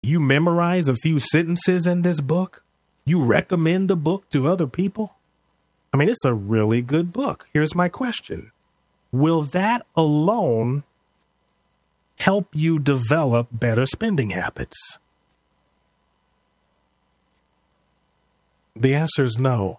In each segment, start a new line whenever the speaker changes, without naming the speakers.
You memorize a few sentences in this book. You recommend the book to other people. I mean, it's a really good book. Here's my question. Will that alone help you develop better spending habits? The answer is no.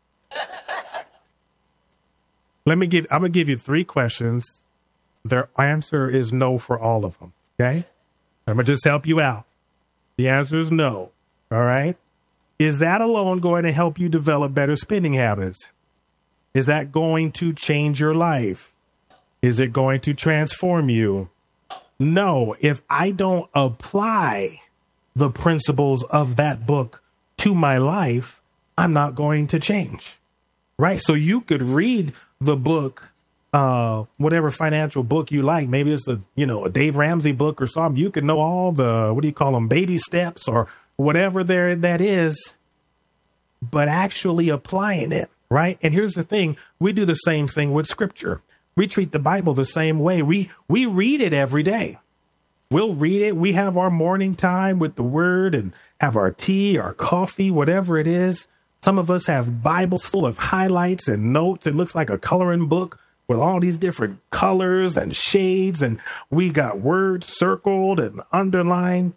I'm going to give you 3 questions. Their answer is no for all of them. Okay. I'm going to just help you out. The answer is no. All right. Is that alone going to help you develop better spending habits? Is that going to change your life? Is it going to transform you? No. If I don't apply the principles of that book to my life, I'm not going to change. Right. So you could read the book, whatever financial book you like. Maybe it's a Dave Ramsey book or something. You can know all the, baby steps or whatever that is, but actually applying it. Right. And here's the thing. We do the same thing with scripture. We treat the Bible the same way. We read it every day. We'll read it. We have our morning time with the word and have our tea, our coffee, whatever it is. Some of us have Bibles full of highlights and notes. It looks like a coloring book with all these different colors and shades. And we got words circled and underlined.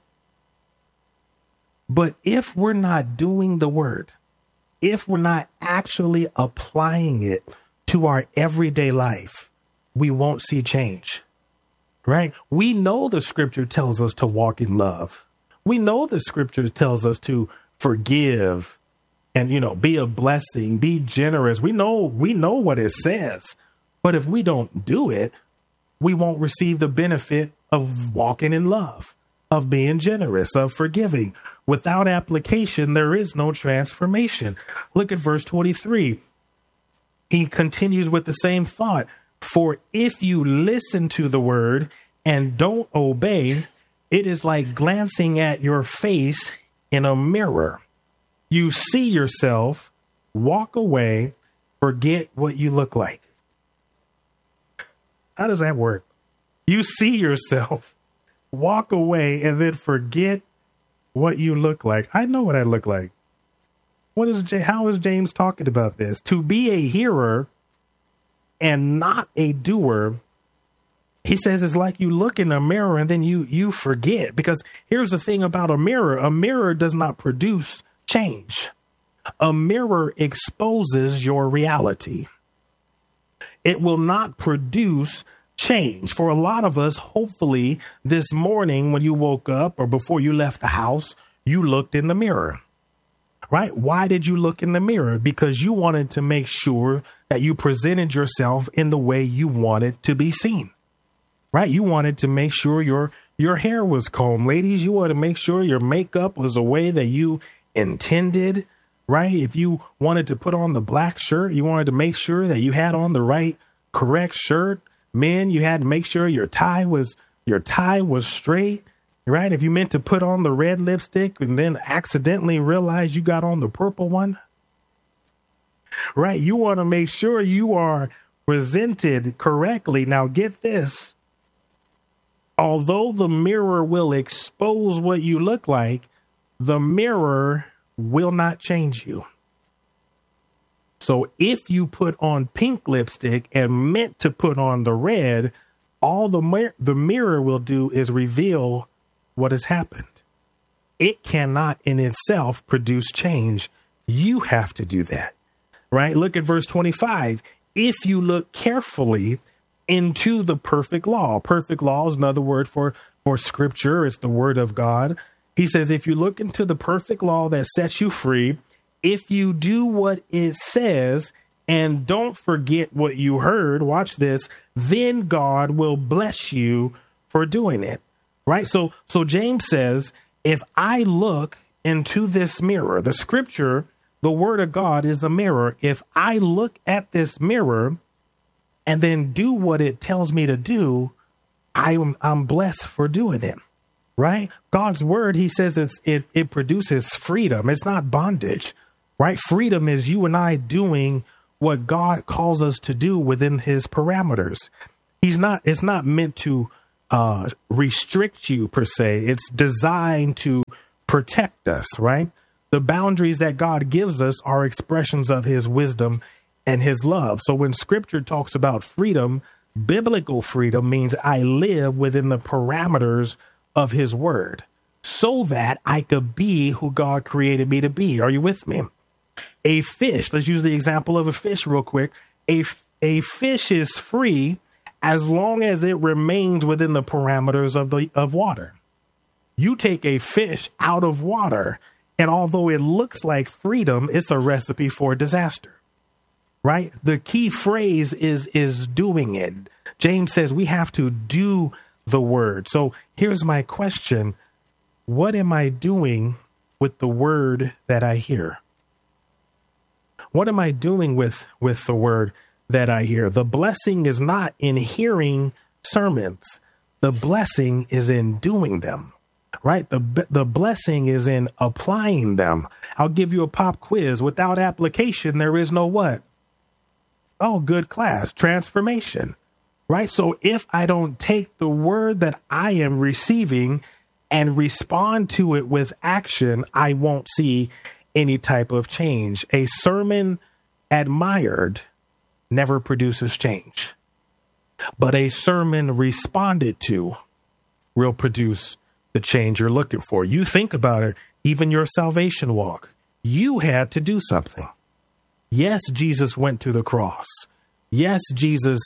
But if we're not doing the word, if we're not actually applying it to our everyday life, we won't see change. Right? We know the scripture tells us to walk in love. We know the scripture tells us to forgive and, be a blessing, be generous. We know what it says. But if we don't do it, we won't receive the benefit of walking in love, of being generous, of forgiving. Without application, there is no transformation. Look at verse 23. He continues with the same thought. For if you listen to the word and don't obey, it is like glancing at your face in a mirror. You see yourself, walk away, forget what you look like. How does that work? You see yourself, walk away, and then forget what you look like. I know what I look like. How is James talking about this? To be a hearer and not a doer, he says it's like you look in a mirror and then you forget. Because here's the thing about a mirror does not produce change. A mirror exposes your reality. It will not produce change. For a lot of us, hopefully this morning when you woke up or before you left the house, you looked in the mirror. Right? Why did you look in the mirror? Because you wanted to make sure that you presented yourself in the way you wanted to be seen. Right? You wanted to make sure your hair was combed. Ladies, you wanted to make sure your makeup was the way that you intended. Right? If you wanted to put on the black shirt, you wanted to make sure that you had on the right, correct shirt. Men, you had to make sure your tie was straight. Right? If you meant to put on the red lipstick and then accidentally realize you got on the purple one. Right? You want to make sure you are presented correctly. Now get this. Although the mirror will expose what you look like, the mirror will not change you. So if you put on pink lipstick and meant to put on the red, all the mirror will do is reveal what has happened. It cannot in itself produce change. You have to do that. Right? Look at verse 25. If you look carefully into the perfect law is another word for scripture. It's the word of God. He says, if you look into the perfect law that sets you free, if you do what it says and don't forget what you heard, watch this, then God will bless you for doing it. Right. So James says, if I look into this mirror, the scripture, the word of God is a mirror. If I look at this mirror and then do what it tells me to do, I'm blessed for doing it. Right. God's word, he says it produces freedom. It's not bondage. Right. Freedom is you and I doing what God calls us to do within his parameters. It's not meant to restrict you per se. It's designed to protect us, right? The boundaries that God gives us are expressions of his wisdom and his love. So when scripture talks about freedom, biblical freedom means I live within the parameters of his word so that I could be who God created me to be. Are you with me? A fish, let's use the example of a fish real quick. A fish is free as long as it remains within the parameters of water. You take a fish out of water, and although it looks like freedom, it's a recipe for disaster. Right? The key phrase is doing it. James says we have to do the word. So here's my question. What am I doing with the word that I hear? What am I doing with the word that I hear? The blessing is not in hearing sermons. The blessing is in doing them. Right? The blessing is in applying them. I'll give you a pop quiz. Without application, there is no what? Oh, good class. Transformation. Right? So if I don't take the word that I am receiving and respond to it with action, I won't see any type of change. A sermon admired never produces change, but a sermon responded to will produce the change you're looking for. You think about it, even your salvation walk, you had to do something. Yes, Jesus went to the cross. Yes, Jesus,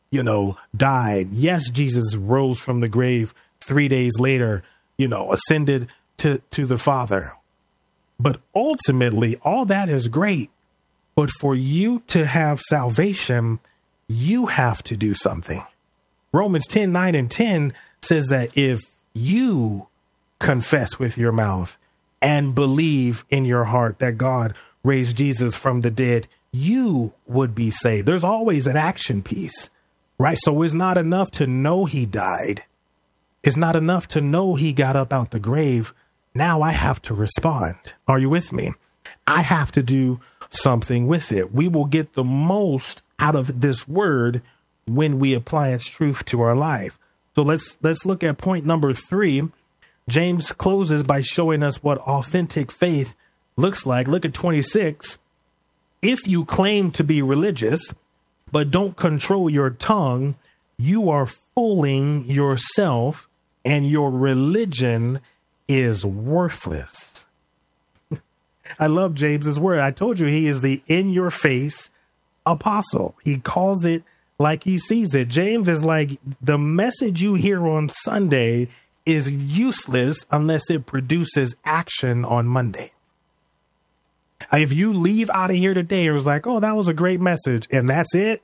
died. Yes, Jesus rose from the grave 3 days later, ascended to the Father. But ultimately, all that is great. But for you to have salvation, you have to do something. Romans 10:9 and 10 says that if you confess with your mouth and believe in your heart that God raised Jesus from the dead, you would be saved. There's always an action piece, right? So it's not enough to know he died. It's not enough to know he got up out the grave. Now I have to respond. Are you with me? I have to do something with it. We will get the most out of this word when we apply its truth to our life. So let's look at point number 3. James closes by showing us what authentic faith looks like. Look at 26. If you claim to be religious, but don't control your tongue, you are fooling yourself and your religion is worthless. I love James's word. I told you he is the in your face apostle. He calls it like he sees it. James is like, the message you hear on Sunday is useless unless it produces action on Monday. If you leave out of here today, it was like, oh, that was a great message, and that's it.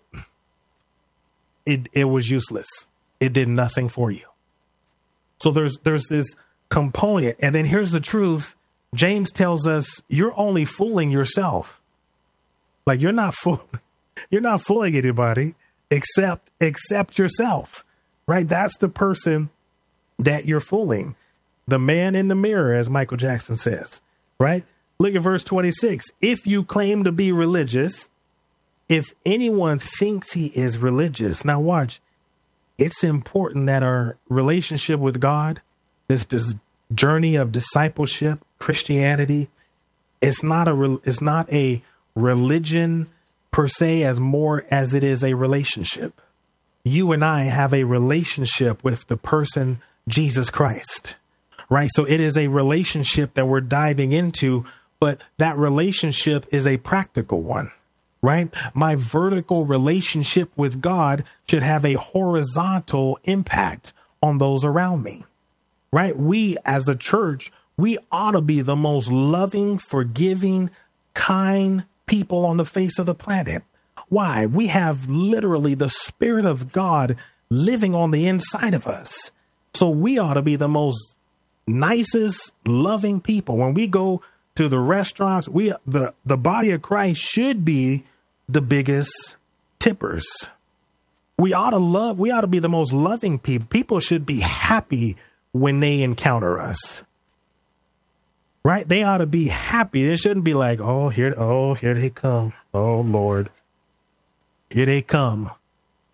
It was useless. It did nothing for you. So there's this component. And then here's the truth. James tells us you're only fooling yourself. Like you're not fooling anybody except yourself, right? That's the person that you're fooling. The man in the mirror, as Michael Jackson says, right? Look at verse 26. If you claim to be religious, if anyone thinks he is religious, now watch, it's important that our relationship with God, this journey of discipleship, Christianity, it's not a religion per se as more as it is a relationship. You and I have a relationship with the person Jesus Christ, right? So it is a relationship that we're diving into, but that relationship is a practical one, right? My vertical relationship with God should have a horizontal impact on those around me, right? We as a church, we ought to be the most loving, forgiving, kind people on the face of the planet. Why? We have literally the Spirit of God living on the inside of us. So we ought to be the most nicest, loving people. When we go to the restaurants, the body of Christ should be the biggest tippers. We ought to be the most loving people. People should be happy when they encounter us. Right? They ought to be happy. They shouldn't be like, here they come. Oh, Lord. Here they come.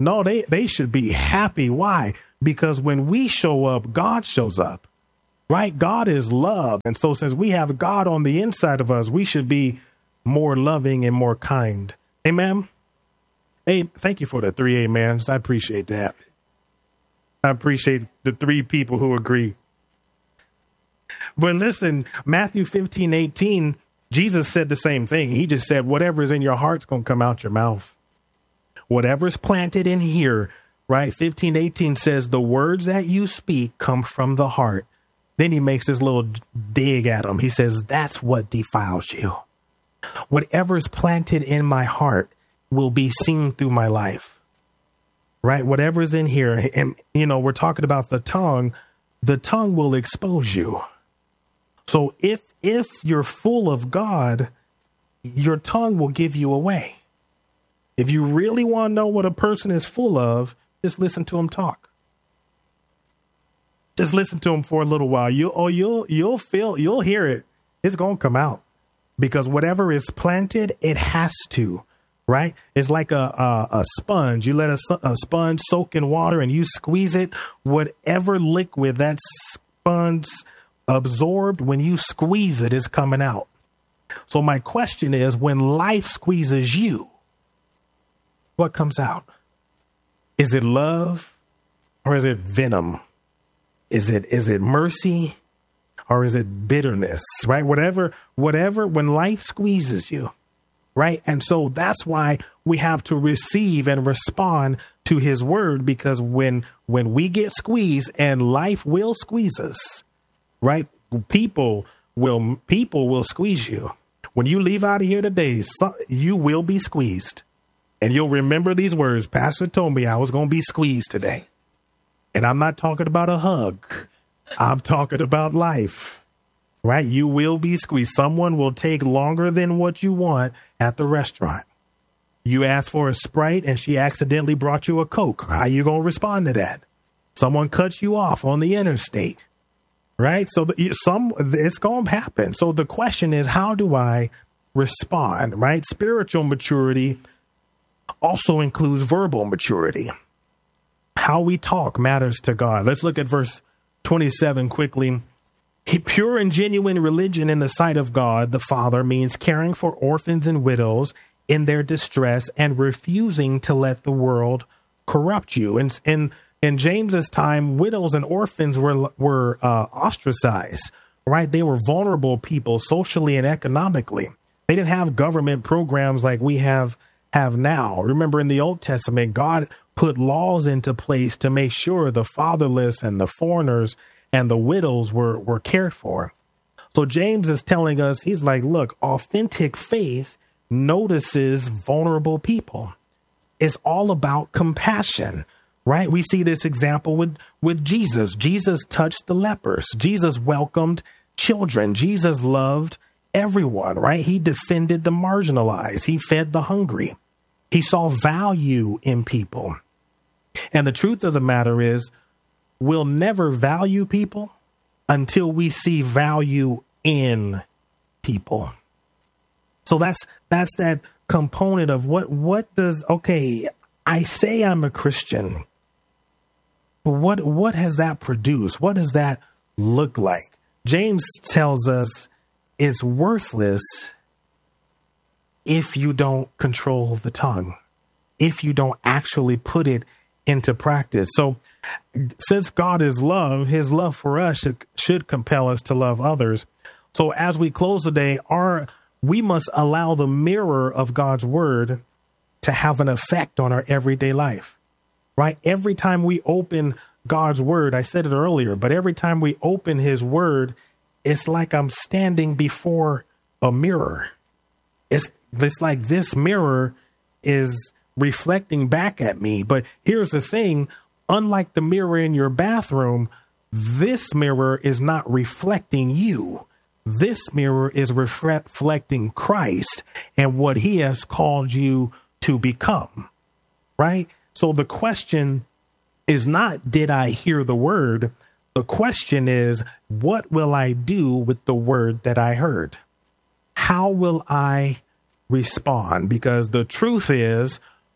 No, they should be happy. Why? Because when we show up, God shows up, right? God is love. And so since we have God on the inside of us, we should be more loving and more kind. Amen. Hey, thank you for the 3 amens. I appreciate that. I appreciate the 3 people who agree. But listen, Matthew 15:18, Jesus said the same thing. He just said, whatever's in your heart's going to come out your mouth. Whatever's planted in here, right? 15:18 says the words that you speak come from the heart. Then he makes this little dig at him. He says, that's what defiles you. Whatever's planted in my heart will be seen through my life, right? Whatever's in here. And, we're talking about the tongue will expose you. So if you're full of God, your tongue will give you away. If you really want to know what a person is full of, just listen to them talk. Just listen to them for a little while. You'll hear it. It's going to come out because whatever is planted, it has to, right? It's like a sponge. You let a sponge soak in water and you squeeze it. Whatever liquid that sponge absorbed, when you squeeze it, is coming out. So my question is, when life squeezes you, what comes out? Is it love or is it venom? Is it mercy or is it bitterness, right? Whatever, when life squeezes you, right? And so that's why we have to receive and respond to his word, because when we get squeezed, and life will squeeze us, right? People will squeeze you. When you leave out of here today, you will be squeezed. And you'll remember these words. Pastor told me I was going to be squeezed today. And I'm not talking about a hug. I'm talking about life, right? You will be squeezed. Someone will take longer than what you want at the restaurant. You asked for a Sprite and she accidentally brought you a Coke. How you going to respond to that? Someone cuts you off on the interstate, right? So it's going to happen. So the question is, how do I respond, right? Spiritual maturity also includes verbal maturity. How we talk matters to God. Let's look at verse 27 quickly. Pure and genuine religion in the sight of God the Father means caring for orphans and widows in their distress and refusing to let the world corrupt you. In James's time, widows and orphans were ostracized, right? They were vulnerable people socially and economically. They didn't have government programs like we have now. Remember, in the Old Testament, God put laws into place to make sure the fatherless and the foreigners and the widows were cared for. So James is telling us, he's like, look, authentic faith notices vulnerable people. It's all about compassion, right? We see this example with Jesus. Jesus touched the lepers. Jesus welcomed children. Jesus loved everyone, right? He defended the marginalized. He fed the hungry. He saw value in people. And the truth of the matter is, we'll never value people until we see value in people. So that's that component of what does, okay, I say I'm a Christian, but what has that produced? What does that look like? James tells us it's worthless if you don't control the tongue, if you don't actually put it into practice. So since God is love, his love for us should compel us to love others. So as we close the day, we must allow the mirror of God's word to have an effect on our everyday life, right? Every time we open God's word, I said it earlier, but every time we open his word, it's like I'm standing before a mirror. It's like this mirror is reflecting back at me. But here's the thing, unlike the mirror in your bathroom, this mirror is not reflecting you. This mirror is reflecting Christ and what he has called you to become, right? So the question is not, did I hear the word? The question is, what will I do with the word that I heard? How will I respond? Because the truth is,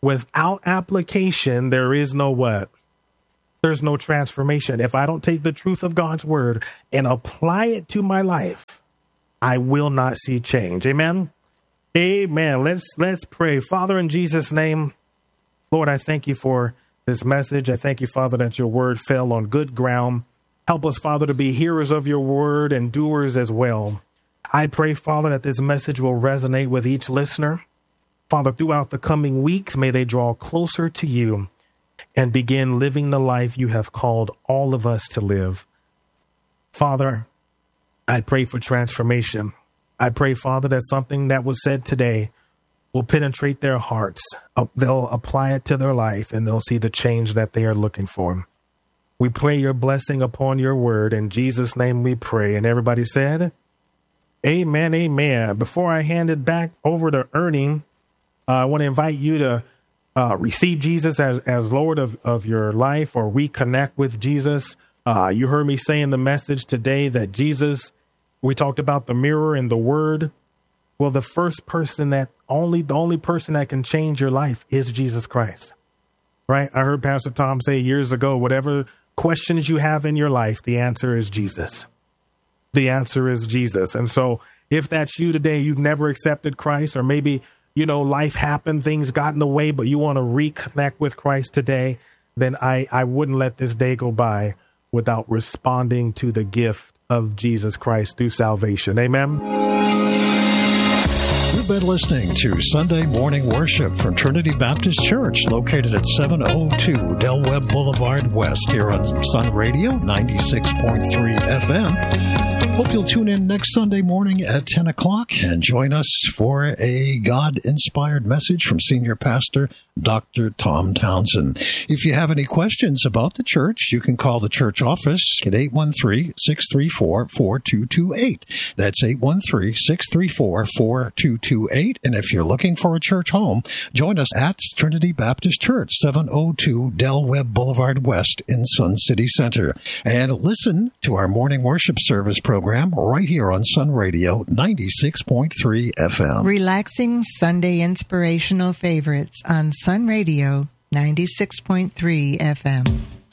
without application, there is no what? There's no transformation. If I don't take the truth of God's word and apply it to my life, I will not see change. Amen. Amen. Let's pray. Father, in Jesus' name, Lord, I thank you for this message. I thank you, Father, that your word fell on good ground. Help us, Father, to be hearers of your word and doers as well. I pray, Father, that this message will resonate with each listener. Father, throughout the coming weeks, may they draw closer to you and begin living the life you have called all of us to live. Father, I pray for transformation. I pray, Father, that something that was said today will penetrate their hearts. They'll apply it to their life and they'll see the change that they are looking for. We pray your blessing upon your word. In Jesus' name we pray. And everybody said, amen, amen. Before I hand it back over to Ernie, I want to invite you to receive Jesus as Lord of your life, or reconnect with Jesus. You heard me say in the message today that Jesus, we talked about the mirror and the word. Well, the only person that can change your life is Jesus Christ, right? I heard Pastor Tom say years ago, whatever questions you have in your life, the answer is Jesus. The answer is Jesus. And so if that's you today, you've never accepted Christ, or maybe life happened, things got in the way, but you want to reconnect with Christ today, then I wouldn't let this day go by without responding to the gift of Jesus Christ through salvation. Amen.
You've been listening to Sunday Morning Worship from Trinity Baptist Church, located at 702 Del Webb Boulevard West, here on Sun Radio 96.3 FM. Hope you'll tune in next Sunday morning at 10 o'clock and join us for a God-inspired message from Senior Pastor Dr. Tom Townsend. If you have any questions about the church, you can call the church office at 813-634-4228. That's 813-634-4228. And if you're looking for a church home, join us at Trinity Baptist Church, 702 Del Webb Boulevard West in Sun City Center. And listen to our morning worship service program right here on Sun Radio 96.3 FM.
Relaxing Sunday inspirational favorites on Sun Radio 96.3 FM.